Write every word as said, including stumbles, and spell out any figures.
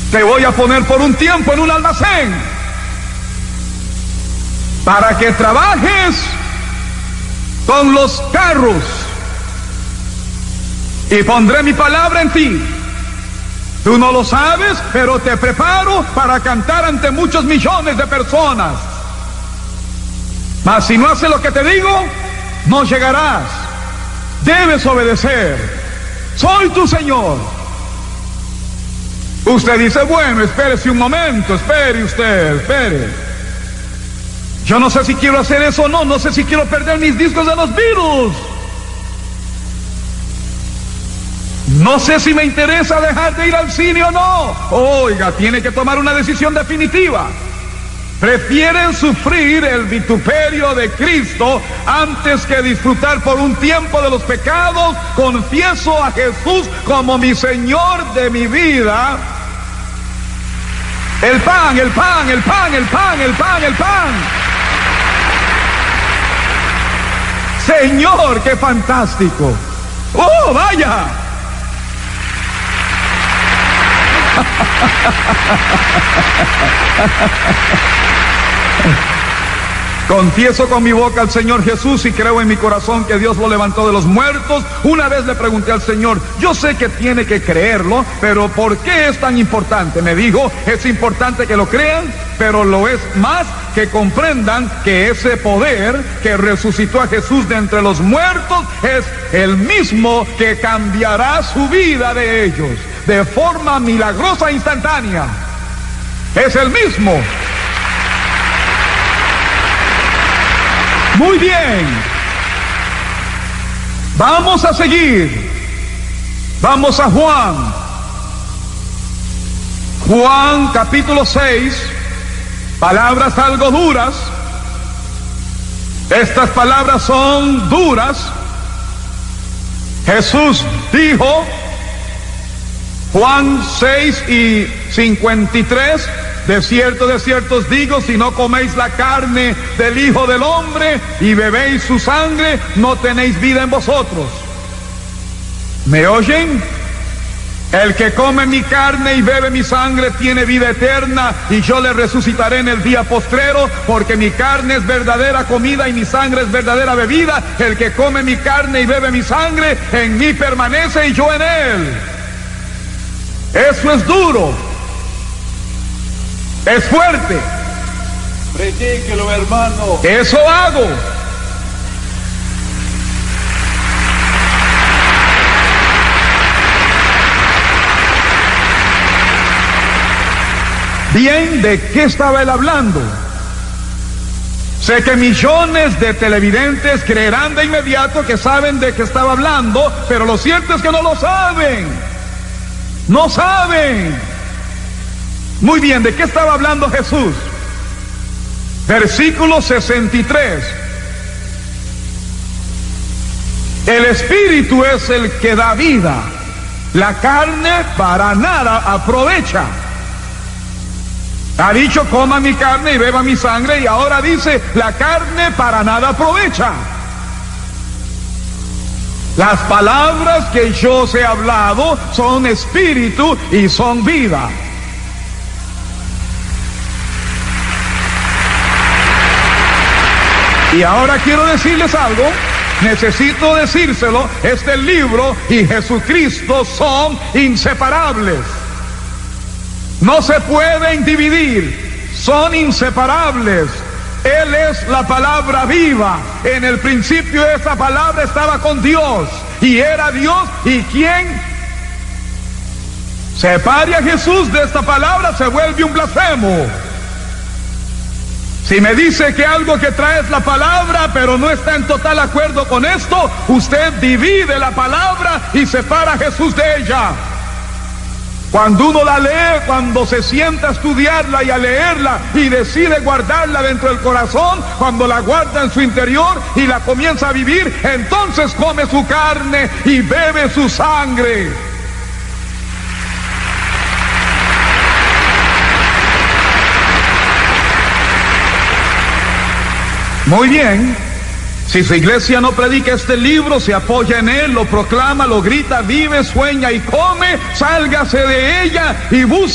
Te voy a poner por un tiempo en un almacén para que trabajes con los carros y pondré mi palabra en ti. Tú no lo sabes, pero te preparo para cantar ante muchos millones de personas. Mas si no haces lo que te digo, no llegarás. Debes obedecer. Soy tu Señor. Usted dice, bueno, espérese un momento, espere usted, espere. Yo no sé si quiero hacer eso o no, no sé si quiero perder mis discos de los Beatles. No sé si me interesa dejar de ir al cine o no. Oiga, tiene que tomar una decisión definitiva. Prefieren sufrir el vituperio de Cristo antes que disfrutar por un tiempo de los pecados. Confieso a Jesús como mi Señor de mi vida. El pan, el pan, el pan, el pan, el pan, el pan. Señor, qué fantástico. ¡Oh, vaya! Confieso con mi boca al Señor Jesús y creo en mi corazón que Dios lo levantó de los muertos. Una vez le pregunté al Señor, yo sé que tiene que creerlo, pero ¿por qué es tan importante? Me dijo, es importante que lo crean, pero lo es más que comprendan que ese poder que resucitó a Jesús de entre los muertos es el mismo que cambiará su vida de ellos de forma milagrosa e instantánea. Es el mismo. Muy bien. Vamos a seguir. Vamos a Juan. Juan capítulo seis. Palabras algo duras. Estas palabras son duras. Jesús dijo, Juan seis y cincuenta y tres, de cierto, de cierto os digo, si no coméis la carne del Hijo del Hombre y bebéis su sangre, no tenéis vida en vosotros. ¿Me oyen? El que come mi carne y bebe mi sangre tiene vida eterna, y yo le resucitaré en el día postrero, porque mi carne es verdadera comida y mi sangre es verdadera bebida. El que come mi carne y bebe mi sangre, en mí permanece y yo en él. Eso es duro. Es fuerte. Predíquelo, hermano. Eso hago. Bien, ¿de qué estaba él hablando? Sé que millones de televidentes creerán de inmediato que saben de qué estaba hablando, pero lo cierto es que no lo saben. No saben. Muy bien, ¿de qué estaba hablando Jesús? Versículo sesenta y tres. El Espíritu es el que da vida. La carne para nada aprovecha. Ha dicho, coma mi carne y beba mi sangre, y ahora dice, la carne para nada aprovecha. Las palabras que yo os he hablado son espíritu y son vida. Y ahora quiero decirles algo, necesito decírselo, este libro y Jesucristo son inseparables. No se pueden dividir, son inseparables. Él es la palabra viva. En el principio esa palabra estaba con Dios y era Dios. ¿Y quien separe a Jesús de esta palabra se vuelve un blasfemo? Si me dice que algo que trae es la palabra, pero no está en total acuerdo con esto, usted divide la palabra y separa a Jesús de ella. Cuando uno la lee, cuando se sienta a estudiarla y a leerla y decide guardarla dentro del corazón, cuando la guarda en su interior y la comienza a vivir, entonces come su carne y bebe su sangre. Muy bien. Si su iglesia no predica este libro, se apoya en él, lo proclama, lo grita, vive, sueña y come, sálgase de ella y busque